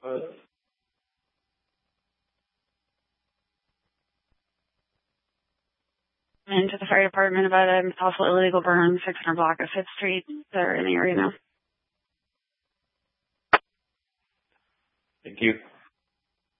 Into the fire department about a possible illegal burn, 600 block of 5th Street. They're in the area now. Thank you.